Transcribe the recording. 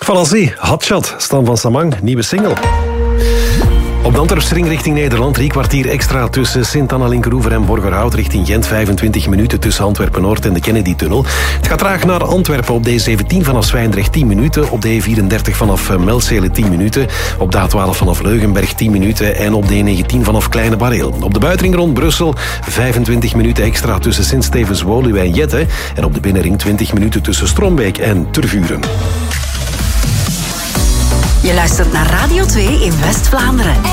Voilà, zie. Hotshot, Stan van Samang, nieuwe single. Op de Antwerpsring richting Nederland, 3 kwartier extra tussen Sint-Anna-Linkeroever en Borgerhout richting Gent, 25 minuten tussen Antwerpen-Noord en de Kennedy-tunnel. Het gaat traag naar Antwerpen op de E17 vanaf Zwijndrecht 10 minuten, op de E34 vanaf Melzele 10 minuten, op de A12 vanaf Leugenberg 10 minuten en op de E19 vanaf Kleine Bareel. Op de buitenring rond Brussel 25 minuten extra tussen Sint-Stevens-Woluwe en Jette en op de binnenring 20 minuten tussen Strombeek en Tervuren. Je luistert naar Radio 2 in West-Vlaanderen.